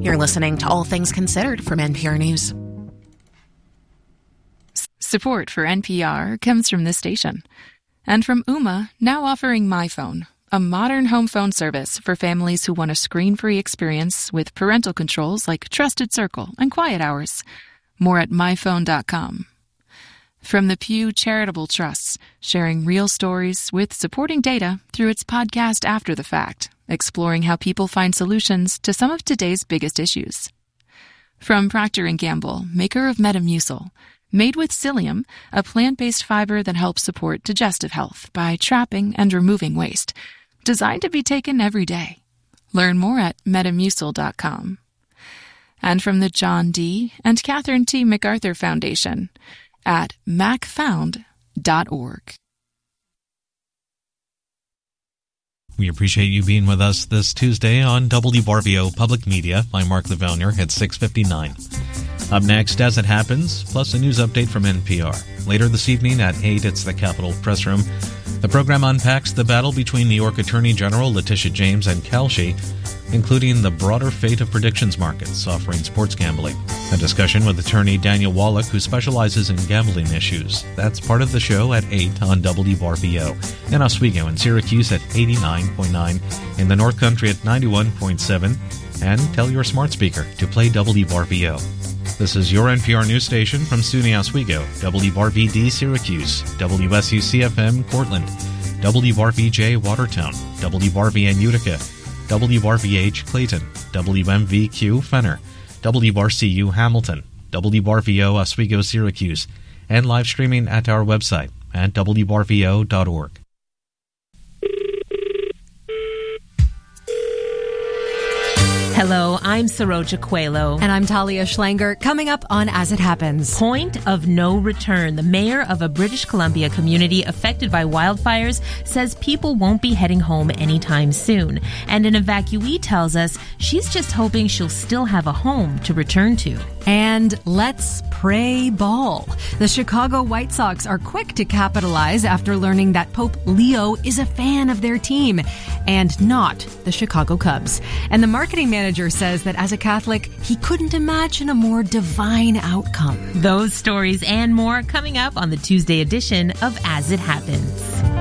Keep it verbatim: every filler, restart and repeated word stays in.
You're listening to All Things Considered from N P R News. Support for N P R comes from this station. And from Ooma, now offering MyPhone, a modern home phone service for families who want a screen-free experience with parental controls like Trusted Circle and Quiet Hours. More at my phone dot com. From the Pew Charitable Trusts, sharing real stories with supporting data through its podcast After the Fact, exploring how people find solutions to some of today's biggest issues. From Procter and Gamble, maker of Metamucil, made with psyllium, a plant-based fiber that helps support digestive health by trapping and removing waste, designed to be taken every day. Learn more at metamucil dot com. And from the John D. and Catherine T. MacArthur Foundation at mac found dot org. We appreciate you being with us this Tuesday on W B R V O Public Media. I'm Mark Lavalnier at six fifty-nine. Up next, As It Happens, plus a news update from N P R. Later this evening at eight, it's the Capitol Press Room. The program unpacks the battle between New York Attorney General Letitia James and Kalshi, including the broader fate of predictions markets offering sports gambling. A discussion with attorney Daniel Wallach, who specializes in gambling issues. That's part of the show at eight on W B R V O. In Oswego and Syracuse at eighty-nine point nine. In the North Country at ninety-one point seven. And tell your smart speaker to play W B R V O. This is your N P R news station from SUNY Oswego, W B R V D Syracuse, W S U C F M Cortland, W B R V J Watertown, W B R V N Utica, W B R V H Clayton, W M V Q Fenner, W B R C U Hamilton, W B R V O Oswego Syracuse, and live streaming at our website at W B R V O dot org. Hello, I'm Saroja Coelho. And I'm Talia Schlanger. Coming up on As It Happens. Point of no return. The mayor of a British Columbia community affected by wildfires says people won't be heading home anytime soon. And an evacuee tells us she's just hoping she'll still have a home to return to. And let's pray ball. The Chicago White Sox are quick to capitalize after learning that Pope Leo is a fan of their team and not the Chicago Cubs. And the marketing manager says that as a Catholic, he couldn't imagine a more divine outcome. Those stories and more coming up on the Tuesday edition of As It Happens.